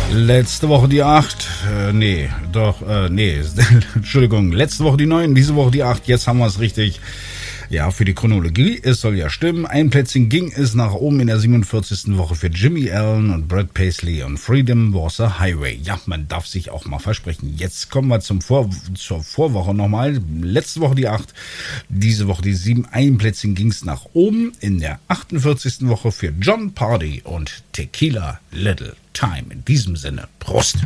Letzte Woche die 8. Entschuldigung. Letzte Woche die 9, diese Woche die 8. Jetzt haben wir es richtig. Ja, für die Chronologie, es soll ja stimmen. Ein Plätzchen ging es nach oben in der 47. Woche für Jimmy Allen und Brad Paisley und Freedom Was a Highway. Ja, man darf sich auch mal versprechen. Jetzt kommen wir zur Vorwoche nochmal. Letzte Woche die 8, diese Woche die 7. Ein Plätzchen ging es nach oben in der 48. Woche für John Party und Tequila Little Time. In diesem Sinne, Prost!